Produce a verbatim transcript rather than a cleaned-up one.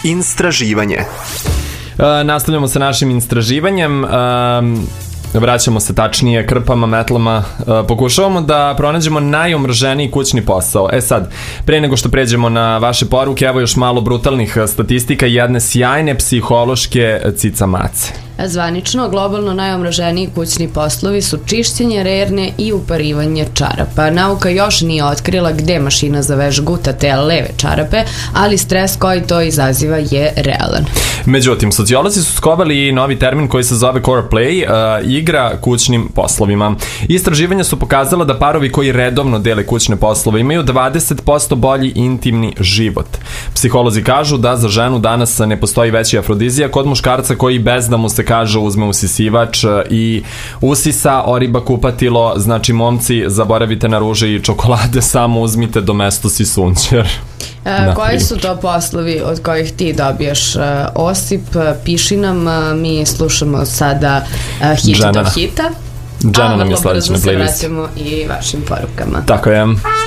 Istraživanje. E, nastavljamo sa našim istraživanjem. E, vraćamo se tačnije krpama, metlama. E, pokušavamo da pronađemo najomraženiji kućni posao. E sad, pre nego što pređemo na vaše poruke, evo još malo brutalnih statistika jedne sjajne psihološke cica-mace. Zvanično, globalno najomraženiji kućni poslovi su čišćenje, rerne i uparivanje čarapa. Nauka još nije otkrila gde mašina za veš guta te leve čarape, ali stres koji to izaziva je realan. Međutim, sociolozi su skovali i novi termin koji se zove core play, uh, igra kućnim poslovima. Istraživanja su pokazala da parovi koji redovno dele kućne poslove imaju dvadeset posto bolji intimni život. Psiholozi kažu da za ženu danas ne postoji veći afrodizijak kod muškarca koji bez da mu se kaže uzme usisivač i usisa, oriba kupatilo. Znači, momci, zaboravite na ruže i čokolade, samo uzmite domestos i sunđer. E, koji su to poslovi od kojih ti dobijaš uh, osip? Piši nam, uh, mi slušamo sada uh, hit do hita. Džana nam je sledeća na playlisti. A vrlo brzo se vraćamo i vašim porukama. Tako je.